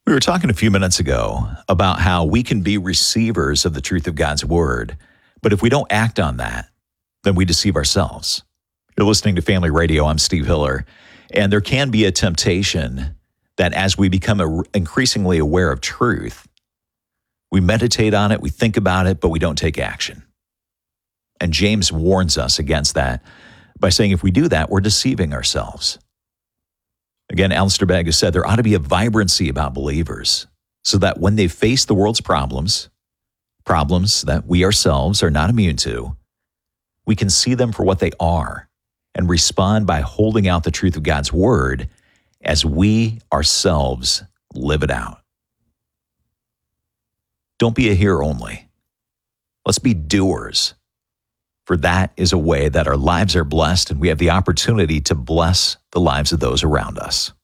We were talking a few minutes ago about how we can be receivers of the truth of God's word, but if we don't act on that, then we deceive ourselves. You're listening to Family Radio. I'm Steve Hiller, and there can be a temptation that as we become increasingly aware of truth, we meditate on it, we think about it, but we don't take action. And James warns us against that by saying if we do that, we're deceiving ourselves. Again, Alistair Begg has said there ought to be a vibrancy about believers so that when they face the world's problems that we ourselves are not immune to, we can see them for what they are and respond by holding out the truth of God's word as we ourselves live it out. Don't be a hearer only. Let's be doers, for that is a way that our lives are blessed and we have the opportunity to bless the lives of those around us.